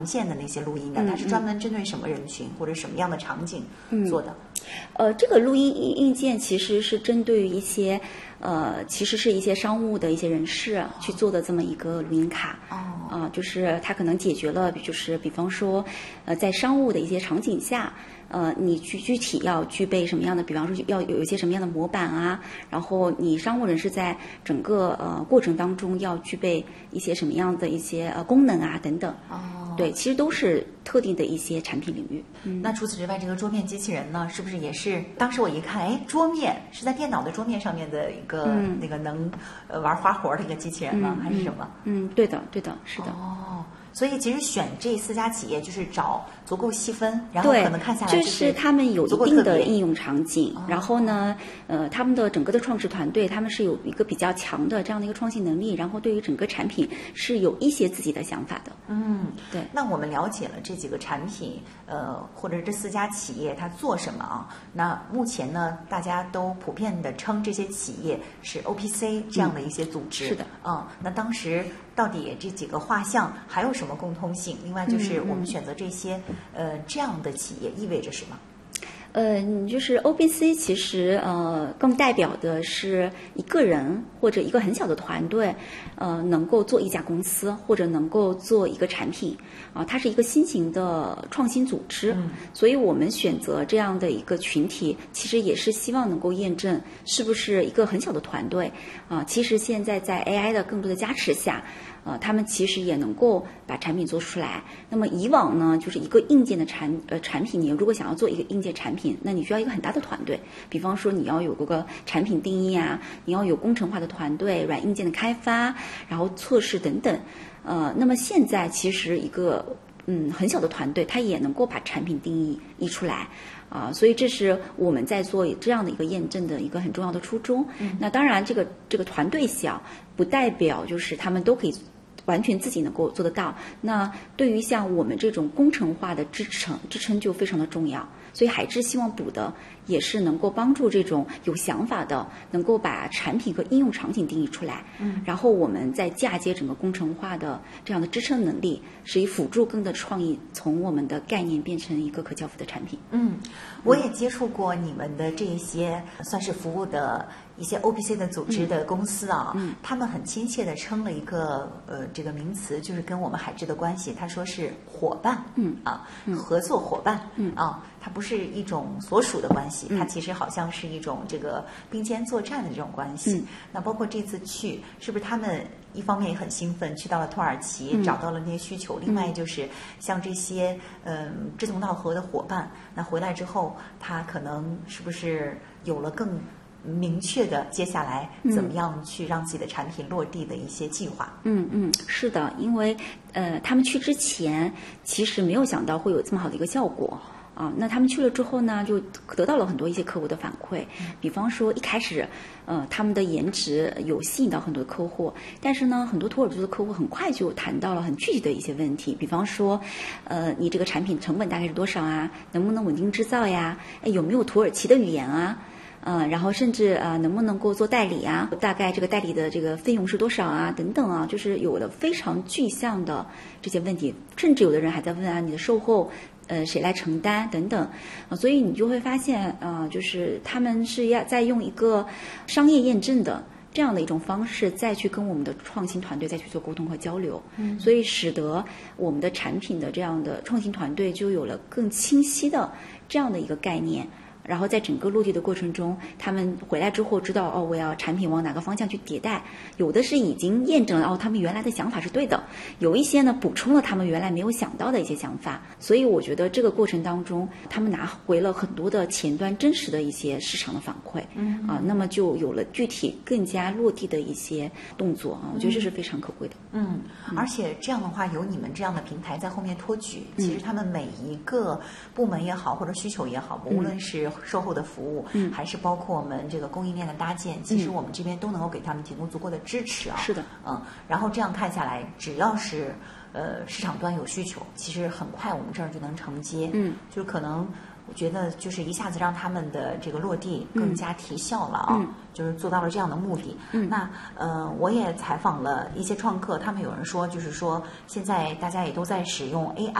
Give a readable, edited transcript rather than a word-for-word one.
线的那些录音的，它是专门针对什么人群或者什么样的场景做的？ 这个录音硬件其实是针对于一些其实是一些商务的一些人士去做的这么一个录音卡。就是它可能解决了，就是比方说在商务的一些场景下。你具体要具备什么样的？比方说要有一些什么样的模板啊，然后你商务人士在整个过程当中要具备一些什么样的一些功能啊等等。对，其实都是特定的一些产品领域。 那除此之外，这个桌面机器人呢，是不是也是？当时我一看，哎，桌面是在电脑的桌面上面的一个、那个能玩花活的一个机器人吗？还是什么？ 对的，是的。 所以其实选这4家企业就是找足够细分，然后可能看下来就是他们有一定的应用场景，然后呢，他们的整个的创始团队，他们是有一个比较强的这样的一个创新能力，然后对于整个产品是有一些自己的想法的。对。 那我们了解了这几个产品，或者这4家企业它做什么啊？那目前呢，大家都普遍的称这些企业是 OPC 这样的一些组织。 是的。 那当时到底这几个画像还有什么共通性？另外就是我们选择这些这样的企业意味着什么？ 就是 OPC 其实更代表的是一个人或者一个很小的团队，能够做一家公司或者能够做一个产品它是一个新型的创新组织，所以我们选择这样的一个群体，其实也是希望能够验证是不是一个很小的团队其实现在在 AI 的更多的加持下。他们其实也能够把产品做出来。那么以往呢，就是一个硬件的产品，你如果想要做一个硬件产品，那你需要一个很大的团队。比方说你要有个产品定义啊，你要有工程化的团队、软硬件的开发，然后测试等等。那么现在其实一个很小的团队，它也能够把产品定义出来。所以这是我们在做这样的一个验证的一个很重要的初衷。那当然，这个团队小，不代表就是他们都可以完全自己能够做得到。那对于像我们这种工程化的支撑就非常的重要。所以海智希望补的也是能够帮助这种有想法的，能够把产品和应用场景定义出来。然后我们再嫁接整个工程化的这样的支撑能力，是以辅助更多的创意，从我们的概念变成一个可交付的产品。 我也接触过你们的这些算是服务的一些 OPC 的组织的公司他们很亲切的称了一个这个名词，就是跟我们海智的关系，他说是伙伴，合作伙伴，它不是一种所属的关系，它其实好像是一种这个并肩作战的这种关系。那包括这次去，是不是他们一方面也很兴奋，去到了土耳其，找到了那些需求，另外就是像这些志同道合的伙伴，那回来之后，他可能是不是有了更明确的接下来怎么样去让自己的产品落地的一些计划？ 是的，因为他们去之前其实没有想到会有这么好的一个效果。那他们去了之后呢，就得到了很多一些客户的反馈。比方说一开始他们的颜值有吸引到很多客户，但是呢很多土耳其的客户很快就谈到了很具体的一些问题。比方说你这个产品成本大概是多少啊，能不能稳定制造呀，有没有土耳其的语言啊，然后甚至能不能够做代理啊，大概这个代理的这个费用是多少啊等等就是有了非常具象的这些问题。甚至有的人还在问你的售后谁来承担等等所以你就会发现就是他们是在用一个商业验证的这样的一种方式再去跟我们的创新团队再去做沟通和交流。所以使得我们的产品的这样的创新团队就有了更清晰的这样的一个概念。然后在整个落地的过程中，他们回来之后知道我要产品往哪个方向去迭代。有的是已经验证了他们原来的想法是对的，有一些呢补充了他们原来没有想到的一些想法。所以我觉得这个过程当中，他们拿回了很多的前端真实的一些市场的反馈。那么就有了具体更加落地的一些动作我觉得这是非常可贵的。 而且这样的话，有你们这样的平台在后面托举，其实他们每一个部门也好，或者需求也好，无论是售后的服务，还是包括我们这个供应链的搭建，其实我们这边都能够给他们提供足够的支持是的， 然后这样看下来，只要是市场端有需求，其实很快我们这儿就能承接。就是可能我觉得就是一下子让他们的这个落地更加提效了啊，就是做到了这样的目的。那我也采访了一些创客，他们有人说就是说现在大家也都在使用 AI。